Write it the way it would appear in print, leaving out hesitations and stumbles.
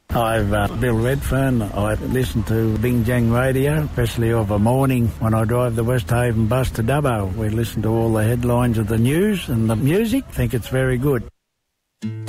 I'm Bill Redfern. I listen to Bingjang Radio, especially of a morning when I drive the Westhaven bus to Dubbo. We listen to all the headlines of the news and the music. I think it's very good.